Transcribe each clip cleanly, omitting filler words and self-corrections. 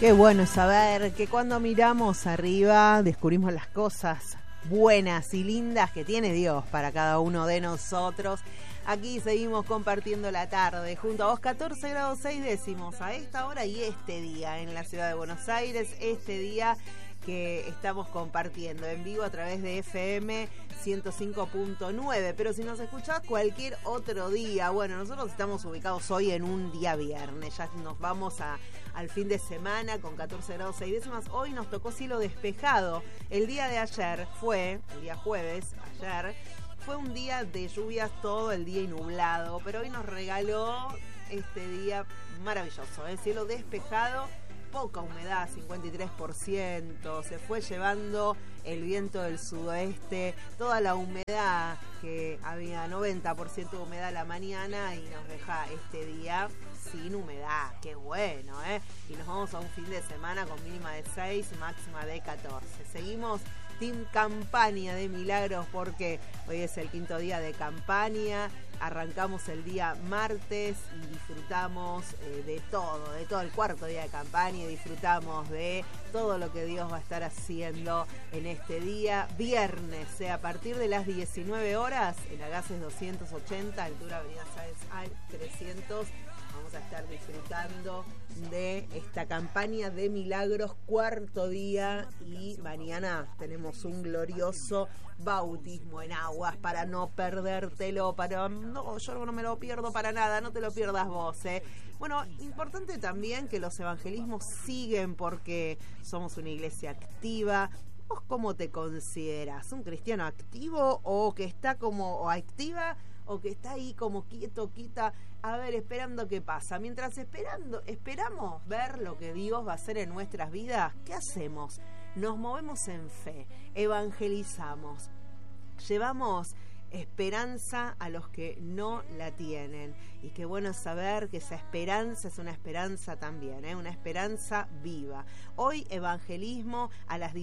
Qué bueno saber que cuando miramos arriba descubrimos las cosas buenas y lindas que tiene Dios para cada uno de nosotros. Aquí seguimos compartiendo la tarde junto a vos, 14 grados 6 décimos a esta hora y este día en la ciudad de Buenos Aires, este día que estamos compartiendo en vivo a través de FM 105.9, pero si nos escuchás cualquier otro día, bueno, nosotros estamos ubicados hoy en un día viernes, ya nos vamos al fin de semana con 14 grados 6 décimas, hoy nos tocó cielo despejado, el día de ayer fue, el día jueves, ayer, fue un día de lluvias todo el día y nublado, pero hoy nos regaló este día maravilloso, cielo despejado, poca humedad, 53%, se fue llevando el viento del sudoeste, toda la humedad que había 90% de humedad a la mañana y nos deja este día sin humedad, qué bueno, y nos vamos a un fin de semana con mínima de 6 y máxima de 14. Seguimos Team Campaña de Milagros porque hoy es el quinto día de campaña, arrancamos el día martes y disfrutamos de todo el cuarto día de campaña y disfrutamos de todo lo que Dios va a estar haciendo en este día viernes, a partir de las 19 horas en Agaces 280, altura Avenida Sáenz al 300. Vamos a estar disfrutando de esta campaña de milagros, cuarto día, y mañana tenemos un glorioso bautismo en aguas para no perdértelo, yo no me lo pierdo para nada, no te lo pierdas vos, Bueno, importante también que los evangelismos siguen porque somos una iglesia activa. ¿Vos cómo te considerás? ¿Un cristiano activo o que está como activa? O que está ahí como quieto, quita, a ver, esperando qué pasa. Mientras esperamos ver lo que Dios va a hacer en nuestras vidas, ¿qué hacemos? Nos movemos en fe, evangelizamos, llevamos esperanza a los que no la tienen. Y qué bueno saber que esa esperanza es una esperanza también, una esperanza viva. Hoy evangelismo a las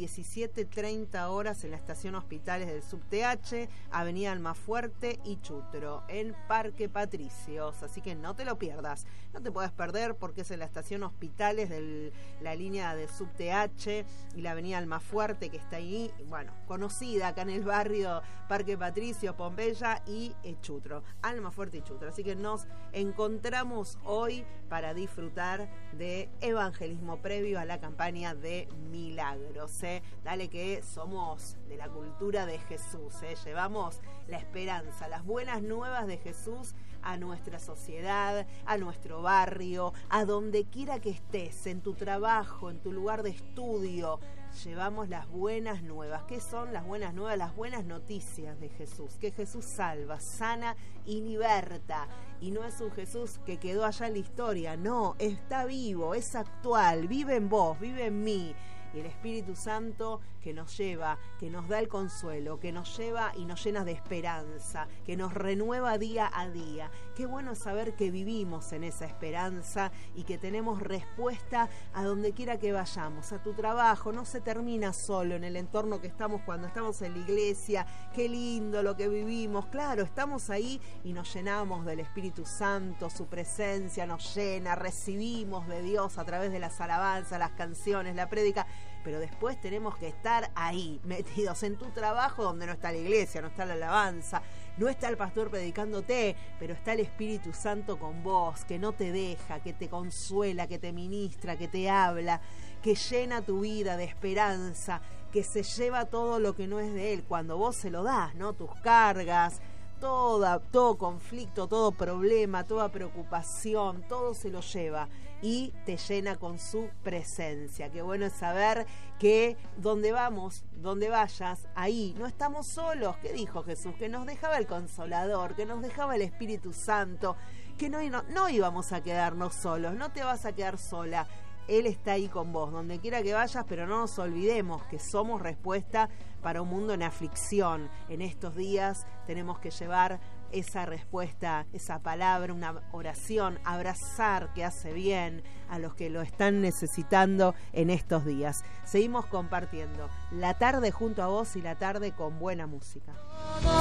17:30 horas en la estación Hospitales del SUBTH, Avenida Almafuerte y Chutro, en Parque Patricios. Así que no te lo pierdas, no te puedes perder porque es en la estación Hospitales de la línea de SUBTH y la Avenida Almafuerte que está ahí, bueno, conocida acá en el barrio Parque Patricios, Pompeya y Chutro, Almafuerte y Chutro. Así que nos encontramos hoy para disfrutar de evangelismo previo a la campaña de milagros. Dale que somos de la cultura de Jesús, llevamos la esperanza, las buenas nuevas de Jesús a nuestra sociedad, a nuestro barrio, a donde quiera que estés, en tu trabajo, en tu lugar de estudio. Llevamos las buenas nuevas. ¿Qué son las buenas nuevas? Las buenas noticias de Jesús, que Jesús salva, sana y liberta. Y no es un Jesús que quedó allá en la historia, no, está vivo, es actual, vive en vos, vive en mí. Y el Espíritu Santo que nos lleva, que nos da el consuelo, que nos lleva y nos llena de esperanza, que nos renueva día a día. Qué bueno saber que vivimos en esa esperanza y que tenemos respuesta a donde quiera que vayamos, a tu trabajo. No se termina solo en el entorno que estamos cuando estamos en la iglesia. Qué lindo lo que vivimos. Claro, estamos ahí y nos llenamos del Espíritu Santo, su presencia nos llena, recibimos de Dios a través de las alabanzas, las canciones, la prédica. Pero después tenemos que estar ahí, metidos en tu trabajo donde no está la iglesia, no está la alabanza, no está el pastor predicándote, pero está el Espíritu Santo con vos, que no te deja, que te consuela, que te ministra, que te habla, que llena tu vida de esperanza, que se lleva todo lo que no es de Él cuando vos se lo das, ¿no? Tus cargas, todo conflicto, todo problema, toda preocupación, todo se lo lleva y te llena con su presencia. Qué bueno es saber que donde vamos, donde vayas, ahí no estamos solos. ¿Qué dijo Jesús? Que nos dejaba el Consolador, que nos dejaba el Espíritu Santo, que no íbamos a quedarnos solos, no te vas a quedar sola. Él está ahí con vos, donde quiera que vayas, pero no nos olvidemos que somos respuesta para un mundo en aflicción. En estos días tenemos que llevar esa respuesta, esa palabra, una oración, abrazar que hace bien a los que lo están necesitando en estos días. Seguimos compartiendo la tarde junto a vos y la tarde con buena música.